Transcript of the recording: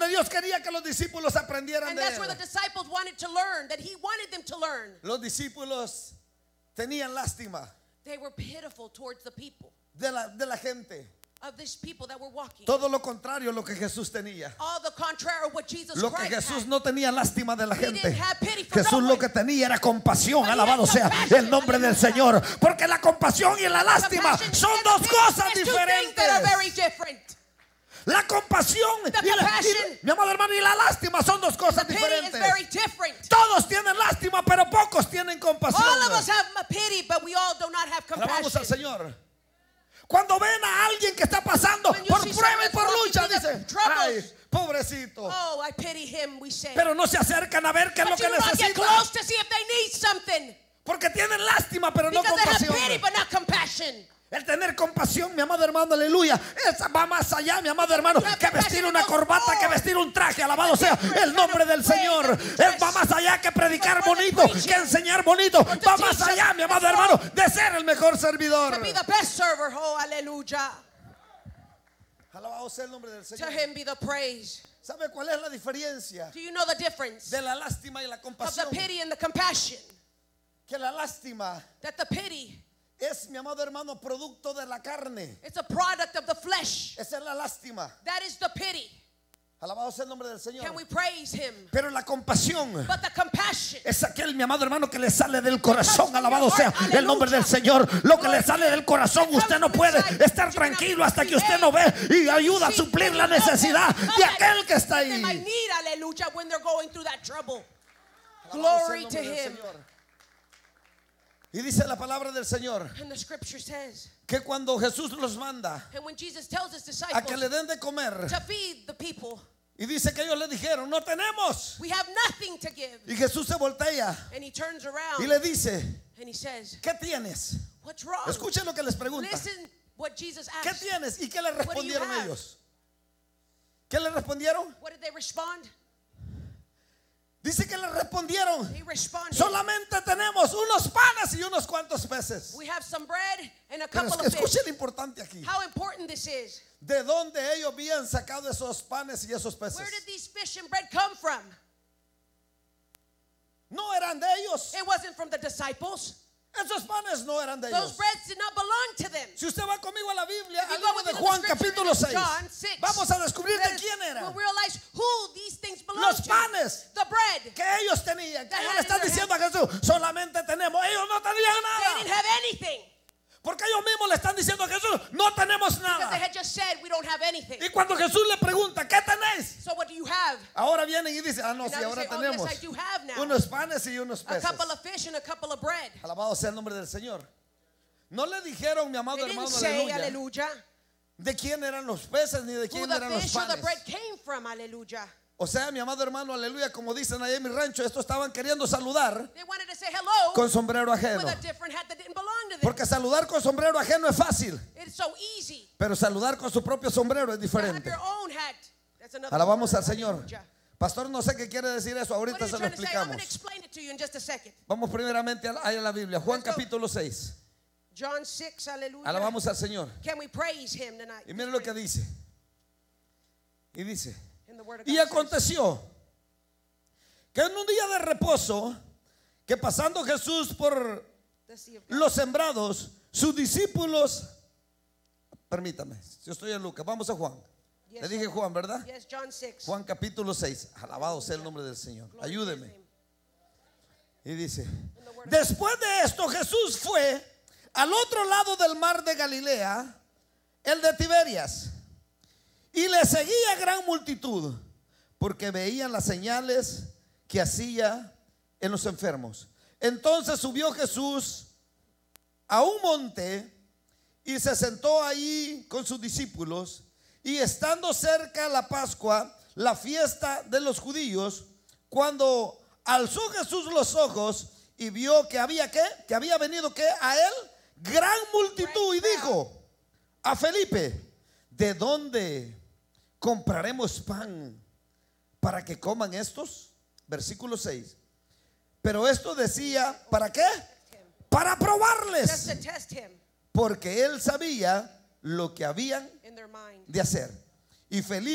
donde Dios quería que los discípulos aprendieran And de that's where the él. disciples wanted to learn, that he wanted them to learn. Los discípulos tenían lástima They were pitiful towards the people, de la gente. of these people that were walking. Todo lo contrario a lo que Jesús tenía. All the contrary of what Jesus Lo que Christ Jesús had. no tenía lástima de la He gente. didn't have pity for Jesús no lo one. que tenía era compasión. But he Alabado had sea compassion. el nombre del Hallelujah. Señor. Porque la compasión y la lástima Compassion son and dos pity cosas is two things that are very diferentes. different. La compasión mi amado hermano, y la lástima son dos cosas The pity is diferentes. very different. Todos tienen lástima, pero pocos tienen compasión. All of us have a pity, but we all do not have Alabamos al compassion. Señor. Cuando ven a alguien que está pasando When you por see prueba y someone por walking lucha, through the dicen, troubles. ay, pobrecito. Oh, I pity him, we say. Pero no se acercan a ver qué es lo But que you do not get necesita. close to see if they need something. Porque tienen lástima, pero no Because they have compasión. pity, but not compassion. El tener compasión, mi amado hermano, aleluya, va más allá, mi amado hermano, que vestir una corbata, que vestir un traje. Alabado sea el nombre del Señor. Él va más allá que predicar bonito, que enseñar bonito. Va más allá, mi amado hermano, de ser el mejor servidor. To be the best server. Oh, hallelujah. Alabado sea el nombre del To Señor. him be the praise. ¿Sabe cuál es la diferencia Do you know the difference de la lástima y la of the compasión? pity and the compassion? Que la lástima That the pity, es, mi amado hermano, producto de la carne. it's a product of the flesh. Esa es la lástima. That is the pity. Alabado sea el nombre del Señor. Can we praise him? Pero la compasión But the compassion, es aquel, mi amado hermano, que le sale del corazón. Alabado sea el nombre del Señor. Lo que le sale del corazón, usted no puede estar tranquilo hasta que usted no ve y ayuda a suplir la necesidad de aquel que está they might ahí. need, hallelujah, when they're going through that trouble. Alabado sea Glory el to nombre del him. Señor. Y dice la palabra del Señor And the scripture says, que cuando Jesús los manda and when Jesus tells his a que le disciples den de comer, to feed the people, y dice que ellos le dijeron, no tenemos. we have nothing to give. Y Jesús se voltea And he turns around y le dice, and he says, ¿qué tienes? what's wrong? Escuchen lo que les pregunta. Listen what Jesus ¿Qué asked. tienes? ¿Y qué le do you respondieron have? ellos? ¿Qué le respondieron? What did they respond? Dice que le respondieron, They responded, solamente tenemos unos panes y unos cuantos peces. we have some bread and a Pero couple es que of fish. escuchen lo importante aquí. How important this is. ¿De dónde ellos habían sacado esos panes y esos peces? Where did these fish and bread come from? No eran de ellos. It wasn't from the disciples. Esos panes no eran de Those ellos. breads did not belong to them. Si usted va conmigo a la Biblia, If you al go libro with de me to Juan the scripture capítulo in 6, John 6, vamos a descubrir that de is, quién eran. we'll realize who these things belong Los to. panes The bread. que ellos tenían, que That ellos had le in están their diciendo a Jesús, solamente tenemos. Ellos no tenían They didn't nada. have anything. Porque ellos mismos le están diciendo a Jesús, no tenemos Because they nada. had just said, we don't have anything. Y cuando Jesús le pregunta, ¿qué tenéis? So what do you have? Ahora vienen y dicen, no, And sí, now ahora you say, oh, tenemos yes, I do have now. unos panes y unos A peces. couple of fish and a couple of bread. Alabado sea el nombre del Señor. No le dijeron, mi amado They didn't hermano, say, aleluya, hallelujah, de quién eran los peces ni de who quién the eran los fish or the panes. bread came from, hallelujah. O sea, mi amado hermano, aleluya, como dicen ahí en mi rancho, estos estaban queriendo saludar They wanted to say hello con sombrero with ajeno. a different hat that didn't belong to them. Porque saludar con sombrero ajeno es fácil, It's so easy pero saludar con su propio sombrero es to have diferente. your own hat. That's another Alabamos word, al Señor. hallelujah. Pastor, no sé qué quiere decir eso, What ahorita are you se lo trying to say? I'm going explicamos. to explain it to you in just a second. Vamos primeramente a la Biblia, Juan Let's go. capítulo 6. John 6, hallelujah. Alabamos al Señor. Can we praise him tonight? Y miren lo que dice. Y dice, In the word of y God says, aconteció que en un día de reposo, que pasando Jesús por the sea of God. los sembrados, sus discípulos, permítame, yo estoy en Lucas, vamos a Juan. Yes, Le dije Juan, ¿verdad? Yes, John 6. Juan capítulo 6, alabado sea el nombre del Señor, Glory to his ayúdeme. name. Y dice, In the word of después de esto Jesús fue al otro lado del mar de Galilea, el de Tiberias, y le seguía gran multitud, porque veían las señales que hacía en los enfermos. Entonces subió Jesús a un monte y se sentó ahí con sus discípulos, y estando cerca la Pascua, la fiesta de los judíos, cuando alzó Jesús los ojos y vio que había que había venido que a él gran multitud, y dijo a Felipe, ¿de dónde compraremos pan para que coman estos? Versículo 6. Pero esto decía, ¿para qué? Para just probarles, to test him porque él sabía lo que habían in their mind. de hacer. Y Felipe